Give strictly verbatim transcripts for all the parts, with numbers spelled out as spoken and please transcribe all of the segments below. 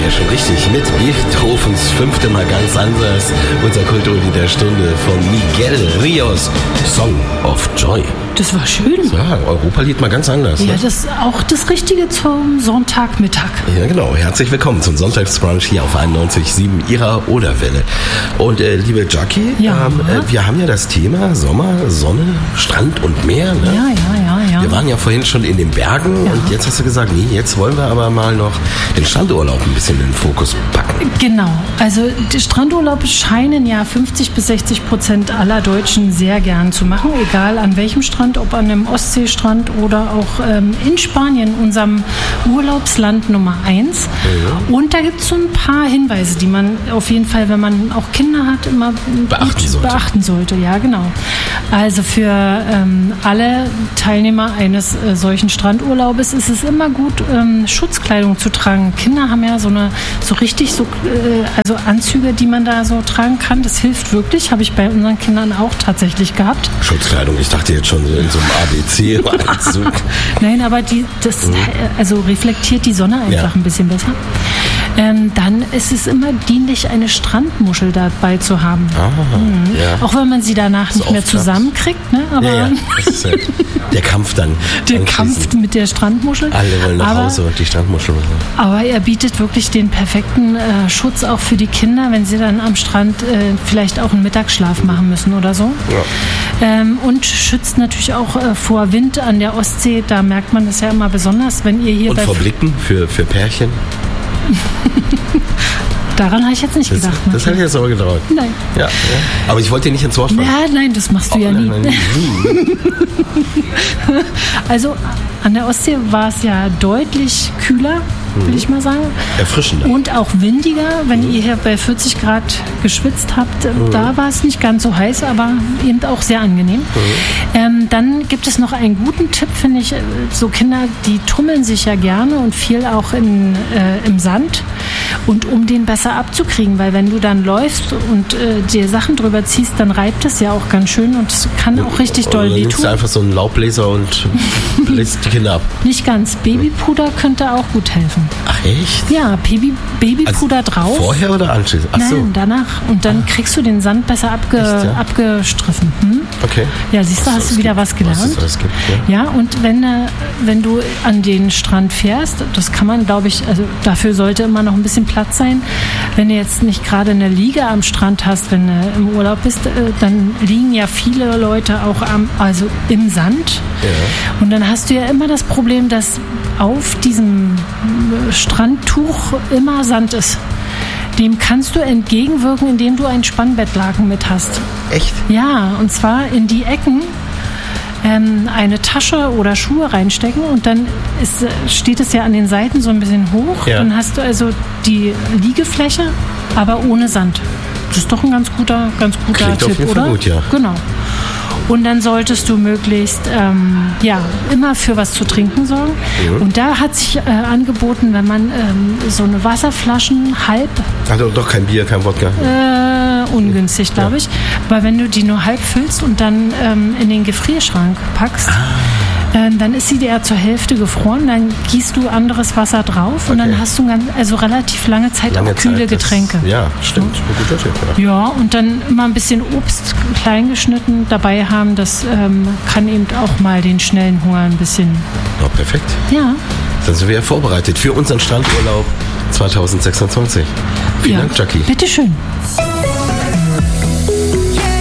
ja schon richtig mit Beethovens Fünfte Mal ganz anders. Unser Kulturlied der Stunde von Miguel Ríos, Song of Joy. Das war schön. Ja, Europalied mal ganz anders. Ja, ne? das ist auch das Richtige zum Sonntagmittag. Ja, genau. Herzlich willkommen zum Sonntagsbrunch hier auf einundneunzig Komma sieben Ihrer Oderwelle. Und äh, liebe Jackie, ja. ähm, äh, wir haben ja das Thema Sommer, Sonne, Strand und Meer. Ne? Ja, ja, ja, ja. Wir waren ja vorhin schon in den Bergen, ja. Und jetzt hast du gesagt, nee, jetzt wollen wir aber mal noch den Strandurlaub ein bisschen in den Fokus packen. Genau. Also die Strandurlaub scheinen ja fünfzig bis sechzig Prozent aller Deutschen sehr gern zu machen, egal an welchem Strand. Ob an einem Ostseestrand oder auch ähm, in Spanien, unserem Urlaubsland Nummer eins. Ja. Und da gibt es so ein paar Hinweise, die man auf jeden Fall, wenn man auch Kinder hat, immer beachten sollte. beachten sollte. Ja, genau. Also für ähm, alle Teilnehmer eines äh, solchen Strandurlaubes ist es immer gut, ähm, Schutzkleidung zu tragen. Kinder haben ja so eine, so richtig so, äh, also Anzüge, die man da so tragen kann. Das hilft wirklich. Habe ich bei unseren Kindern auch tatsächlich gehabt. Schutzkleidung, ich dachte jetzt schon so in so einem A B C-Anzug. Nein, aber die, das mhm. also reflektiert die Sonne einfach ja. ein bisschen besser. Ähm, dann ist es immer dienlich, eine Strandmuschel dabei zu haben. Ah, mhm. ja. Auch wenn man sie danach so nicht mehr zusammenkriegt. Ne? Aber ja, ja. Das ist halt der Kampf dann. Der Kampf mit der Strandmuschel. Alle wollen nach aber, Hause und die Strandmuschel. Aber er bietet wirklich den perfekten äh, Schutz auch für die Kinder, wenn sie dann am Strand äh, vielleicht auch einen Mittagsschlaf machen müssen oder so. Ja. Ähm, und schützt natürlich auch äh, vor Wind an der Ostsee. Da merkt man das ja immer besonders, wenn ihr hier und bei... vor Blicken für, für Pärchen? Daran habe ich jetzt nicht das, gedacht. Das hätte ich jetzt aber getraut. Nein. Ja, ja. Aber ich wollte dir nicht ins Wort fallen. Ja, nein, das machst du oh, ja nie. Nein, nein, nie. Also an der Ostsee war es ja deutlich kühler, will mhm. ich mal sagen. Erfrischender. Und auch windiger, wenn mhm. ihr hier bei vierzig Grad geschwitzt habt. Mhm. Da war es nicht ganz so heiß, aber eben auch sehr angenehm. Mhm. Ähm, dann gibt es noch einen guten Tipp, finde ich. So Kinder, die tummeln sich ja gerne und viel auch in, äh, im Sand. Und um den besser abzukriegen, weil wenn du dann läufst und äh, dir Sachen drüber ziehst, dann reibt es ja auch ganz schön und es kann auch richtig doll wehtun. Dann nimmst du einfach so einen Laubbläser und bläst die Kinder ab. Nicht ganz. Babypuder könnte auch gut helfen. Ach echt? Ja, Baby, Babypuder also drauf. Vorher oder anschließend? Ach so. Nein, danach. Und dann ah. kriegst du den Sand besser abge, echt, ja? abgestriffen. Hm? Okay. Ja, siehst du, hast du wieder gibt, was gelernt. Was es alles gibt, ja. Ja, und wenn, äh, wenn du an den Strand fährst, das kann man, glaube ich, also dafür sollte immer noch ein bisschen Platz sein. Wenn du jetzt nicht gerade eine Liege am Strand hast, wenn du im Urlaub bist, dann liegen ja viele Leute auch am, also im Sand. Ja. Und dann hast du ja immer das Problem, dass auf diesem Strandtuch immer Sand ist. Dem kannst du entgegenwirken, indem du ein Spannbettlaken mit hast. Echt? Ja, und zwar in die Ecken ähm, eine Tasche oder Schuhe reinstecken und dann ist, steht es ja an den Seiten so ein bisschen hoch. Ja. Dann hast du also die Liegefläche, aber ohne Sand. Das ist doch ein ganz guter, ganz guter Klingt Tipp, auf jeden oder? Fall gut, ja. Genau. Und dann solltest du möglichst ähm, ja, immer für was zu trinken sorgen. Mhm. Und da hat sich äh, angeboten, wenn man ähm, so eine Wasserflaschen halb... Also doch kein Bier, kein Wodka. Äh, ungünstig, glaube ich. Aber wenn du die nur halb füllst und dann ähm, in den Gefrierschrank packst, ah. äh, dann ist sie dir zur Hälfte gefroren. Dann gießt du anderes Wasser drauf und okay. dann hast du ganz, also relativ lange Zeit lange auch kühle Zeit, Getränke. Das, ja, stimmt. Ein guter Tipp, ja. Ja, und dann immer ein bisschen Obst klein geschnitten dabei haben. Das ähm, kann eben auch mal den schnellen Hunger ein bisschen... Oh, perfekt. Ja. Dann sind wir ja vorbereitet für unseren Strandurlaub zwanzig sechsundzwanzig. Vielen ja. Dank, Jackie. Bitteschön.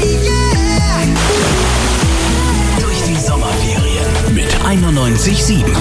Durch die Sommerferien mit einundneunzig Komma sieben.